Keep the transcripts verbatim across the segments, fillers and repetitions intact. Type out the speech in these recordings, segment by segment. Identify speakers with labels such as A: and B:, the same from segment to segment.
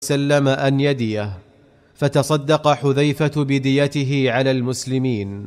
A: وسلم أن يديه، فتصدق حذيفة بديته على المسلمين.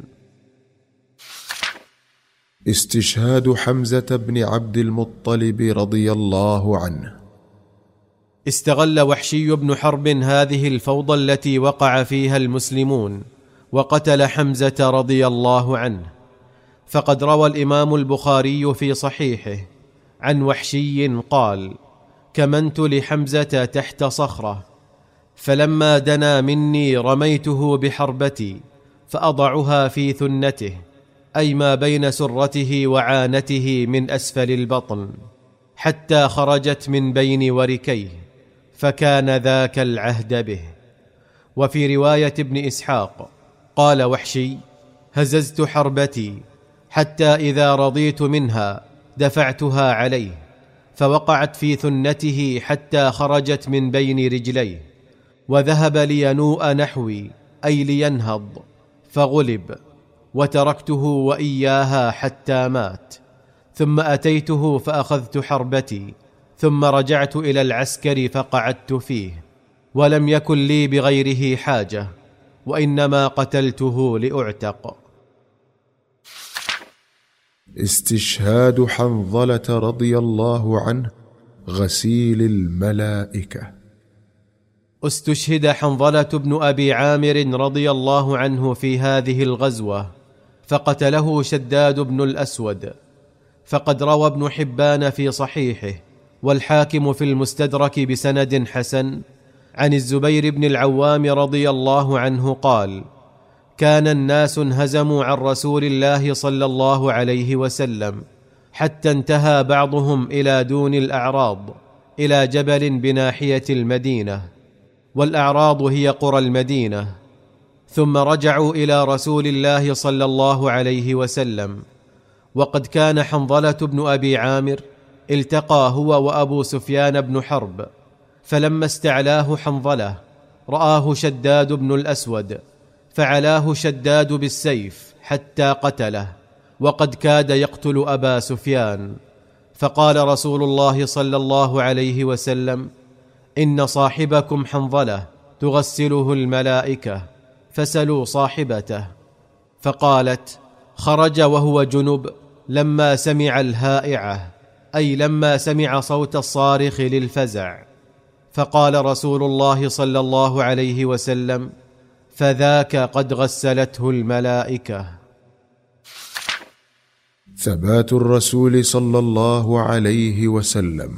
B: استشهاد حمزة بن عبد المطلب رضي الله عنه.
A: استغل وحشي بن حرب هذه الفوضى التي وقع فيها المسلمون وقتل حمزة رضي الله عنه، فقد روى الإمام البخاري في صحيحه عن وحشي قال: كمنت لحمزة تحت صخرة، فلما دنا مني رميته بحربتي فأضعها في ثنته، أي ما بين سرته وعانته من أسفل البطن، حتى خرجت من بين وركيه، فكان ذاك العهد به. وفي رواية ابن إسحاق قال وحشي: هززت حربتي حتى إذا رضيت منها دفعتها عليه، فوقعت في ثنته حتى خرجت من بين رجليه، وذهب لينوء نحوي، أي لينهض، فغلب، وتركته وإياها حتى مات. ثم أتيته فأخذت حربتي، ثم رجعت إلى العسكر فقعدت فيه، ولم يكن لي بغيره حاجة، وإنما قتلته لأعتق.
B: استشهاد حنظلة رضي الله عنه غسيل الملائكة.
A: استشهد حنظلة بن أبي عامر رضي الله عنه في هذه الغزوة، فقتله شداد بن الأسود. فقد روى ابن حبان في صحيحه والحاكم في المستدرك بسند حسن عن الزبير بن العوام رضي الله عنه قال: كان الناس انهزموا عن رسول الله صلى الله عليه وسلم، حتى انتهى بعضهم إلى دون الأعراض، إلى جبل بناحية المدينة، والأعراض هي قرى المدينة، ثم رجعوا إلى رسول الله صلى الله عليه وسلم. وقد كان حنظلة بن أبي عامر التقى هو وأبو سفيان بن حرب، فلما استعلاه حنظلة رآه شداد بن الأسود، فعلاه شداد بالسيف حتى قتله، وقد كاد يقتل أبا سفيان. فقال رسول الله صلى الله عليه وسلم: إن صاحبكم حنظلة تغسله الملائكة، فسلوا صاحبته. فقالت: خرج وهو جنب لما سمع الهائعة، أي لما سمع صوت الصارخ للفزع. فقال رسول الله صلى الله عليه وسلم: فذاك قد غسلته الملائكة.
B: ثبات الرسول صلى الله عليه وسلم.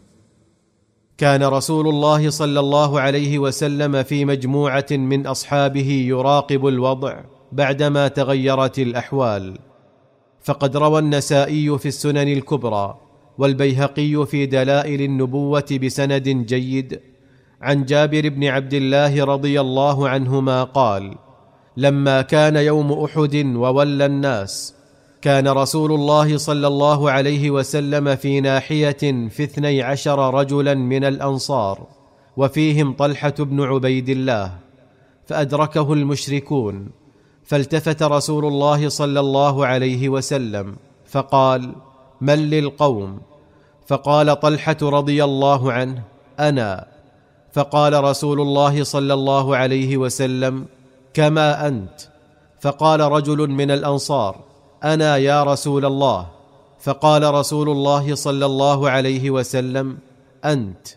A: كان رسول الله صلى الله عليه وسلم في مجموعة من أصحابه يراقب الوضع بعدما تغيرت الأحوال. فقد روى النسائي في السنن الكبرى والبيهقي في دلائل النبوة بسند جيد عن جابر بن عبد الله رضي الله عنهما قال: لما كان يوم أحد وولى الناس، كان رسول الله صلى الله عليه وسلم في ناحية في اثني عشر رجلا من الأنصار، وفيهم طلحة بن عبيد الله، فأدركه المشركون، فالتفت رسول الله صلى الله عليه وسلم فقال: من للقوم؟ فقال طلحة رضي الله عنه: أنا. فقال رسول الله صلى الله عليه وسلم: كما أنت. فقال رجل من الأنصار: أنا يا رسول الله. فقال رسول الله صلى الله عليه وسلم: أنت.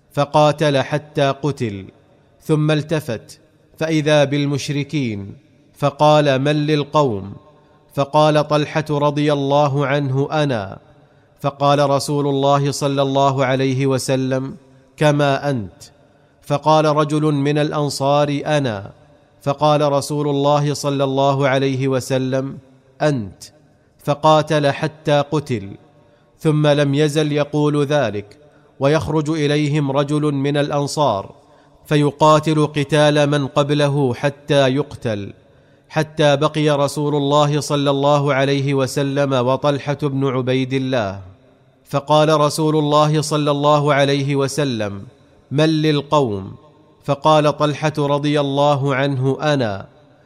A: فقاتل حتى قتل، ثم التفت فإذا بالمشركين، فقال: من للقوم؟ فقال طلحة رضي الله عنه: أنا. فقال رسول الله صلى الله عليه وسلم: كما أنت. فقال رجل من الأنصار: أنا. فقال رسول الله صلى الله عليه وسلم: أنت. فقاتل حتى قتل، ثم لم يزل يقول ذلك، ويخرج إليهم رجل من الأنصار فيقاتل قتال من قبله حتى يقتل، حتى بقي رسول الله صلى الله عليه وسلم وطلحة بن عبيد الله. فقال رسول الله صلى الله عليه وسلم: من للقوم؟ فقال طلحة رضي الله عنه: أنا.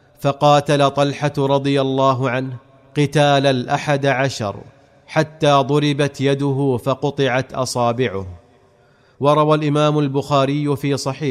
A: فقاتل طلحة رضي الله عنه قتال الأحد عشر، حتى ضربت يده فقطعت أصابعه. وروى الامام البخاري في صحيح